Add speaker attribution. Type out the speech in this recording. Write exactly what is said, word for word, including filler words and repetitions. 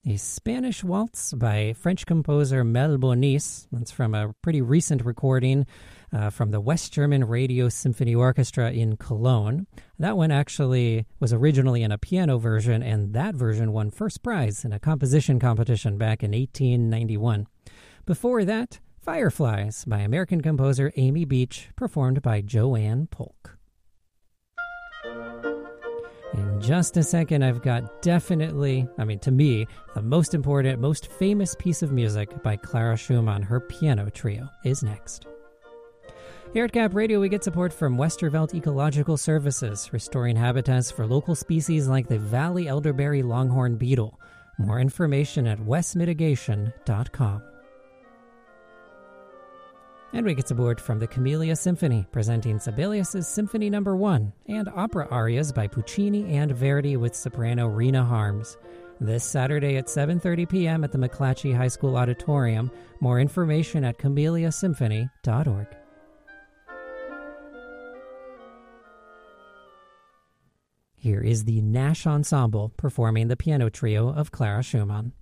Speaker 1: a Spanish waltz by French composer Mel Bonis. That's from a pretty recent recording uh, from the West German Radio Symphony Orchestra in Cologne. That one actually was originally in a piano version, and that version won first prize in a composition competition back in eighteen ninety-one. Before that, Fireflies by American composer Amy Beach, performed by Joanne Polk. In just a second, I've got definitely, I mean, to me, the most important, most famous piece of music by Clara Schumann. Her piano trio is next. Here at Gap Radio, we get support from Westervelt Ecological Services, restoring habitats for local species like the Valley elderberry longhorn beetle. More information at west mitigation dot com. And we get support from the Camellia Symphony, presenting Sibelius' Symphony Number One and opera arias by Puccini and Verdi with soprano Rena Harms. This Saturday at seven thirty p.m. at the McClatchy High School Auditorium. More information at camellia symphony dot org. Here is the Nash Ensemble performing the piano trio of Clara Schumann.